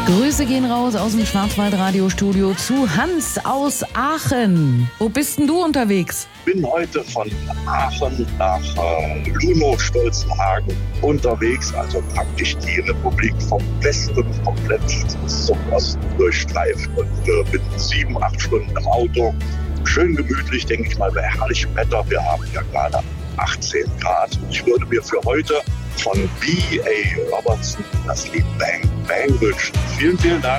Grüße gehen raus aus dem Schwarzwald-Radiostudio zu Hans aus Aachen. Wo bist denn du unterwegs? Ich bin heute von Aachen nach Lunow-Stolzenhagen unterwegs, also praktisch die Republik vom Westen komplett bis zum Osten durchstreift und bin 7-8 Stunden im Auto. Schön gemütlich, denke ich mal, bei herrlichem Wetter. Wir haben ja gerade 18 Grad. Ich würde mir für heute von B.A. Robertson das Lied Bang Bang wünschen. Vielen, vielen Dank.